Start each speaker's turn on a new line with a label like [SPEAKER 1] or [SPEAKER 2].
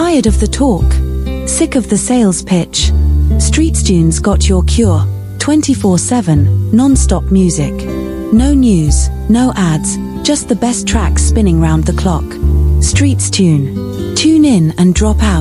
[SPEAKER 1] Tired of the talk? Sick of the sales pitch? StreetsTunes got your cure. 24/7, non-stop music. No news, no ads, just the best tracks spinning round the clock. StreetsTune. Tune in and drop out.